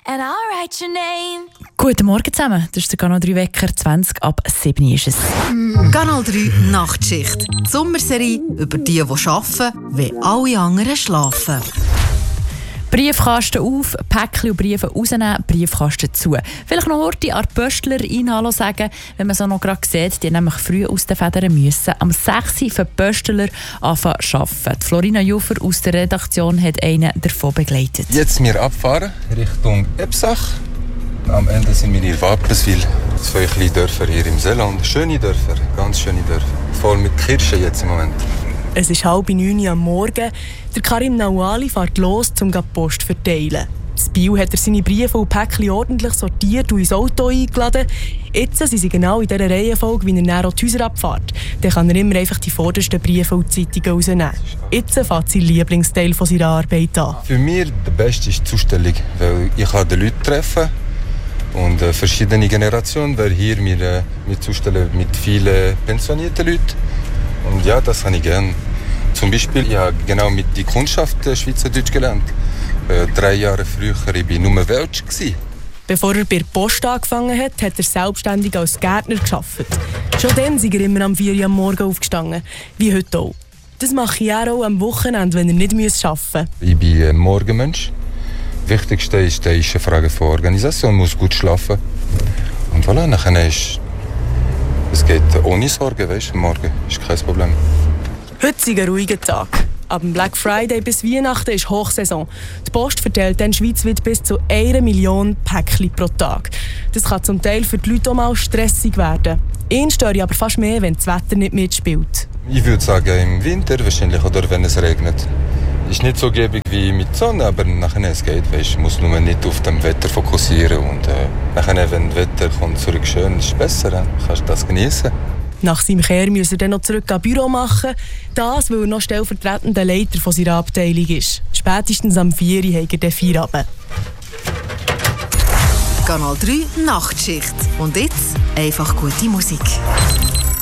and I'll write your name. Guten Morgen zusammen, das ist der Kanal 3 Wecker, 20 ab 7 ist es. Kanal 3 Nachtschicht. Die Sommerserie über die arbeiten, wenn alle anderen schlafen. Briefkasten auf, Päckchen und Briefe rausnehmen, Briefkasten zu. Vielleicht noch heute an die Pöstler Hallo sagen, wenn man es auch noch gerade sieht, die nämlich früh aus den Federn müssen. Am 6. Uhr für die Pöstler anfangen zu arbeiten. Florina Juffer aus der Redaktion hat einen davon begleitet. Jetzt wir abfahren Richtung Ebsach. Am Ende sind wir in Wapenswil. 2 kleine Dörfer hier im Seeland. Schöne Dörfer, ganz schöne Dörfer. Voll mit Kirschen jetzt im Moment. Es ist 8:30 Uhr am Morgen. Der Karim Nawali fährt los, um die Post zu verteilen. In Biel hat er seine Briefe und Päckchen ordentlich sortiert und ins Auto eingeladen. Jetzt sind sie genau in dieser Reihenfolge, wie er dann auch die Häuser abfährt. Dann kann er immer einfach die vordersten Briefe und Zeitungen rausnehmen. Jetzt fängt sein Lieblingsteil von seiner Arbeit an. Für mich der Beste ist die Zustellung, weil ich die Leute treffen und verschiedene Generationen, weil hier wir zustellen mit vielen pensionierten Leuten. Und ja, das habe ich gerne. Zum Beispiel, ich habe genau mit der Kundschaft Schweizerdeutsch gelernt. 3 Jahre früher war ich nur Welsch. Bevor er bei der Post angefangen hat, hat er selbstständig als Gärtner gearbeitet. Schon dann ist er immer am 4 Uhr am Morgen aufgestanden, wie heute auch. Das mache ich auch am Wochenende, wenn er nicht arbeiten muss. Ich bin ein Morgenmensch. Das Wichtigste ist eine Frage von Organisation. Man muss gut schlafen. Und voilà, nachher ist es geht ohne Sorge, weißt du, morgen ist kein Problem. Heute ist ein ruhiger Tag. Ab dem Black Friday bis Weihnachten ist Hochsaison. Die Post verteilt dann schweizweit bis zu 1 Million Päckchen pro Tag. Das kann zum Teil für die Leute auch mal stressig werden. Ihn stört aber fast mehr, wenn das Wetter nicht mitspielt. Ich würde sagen, im Winter wahrscheinlich oder wenn es regnet. Ist nicht so gäbig wie mit Sonne, aber nachher es geht. Weißt, du musst nur nicht auf dem Wetter fokussieren. Und nachher, wenn das Wetter kommt zurück schön, ist es besser. Dann kannst du das genießen. Nach seinem Kehr muss er dann noch zurück ans Büro machen. Das, weil er noch stellvertretender Leiter von seiner Abteilung ist. Spätestens am 4 Uhr hat er den Feierabend. Kanal 3 Nachtschicht. Und jetzt einfach gute Musik.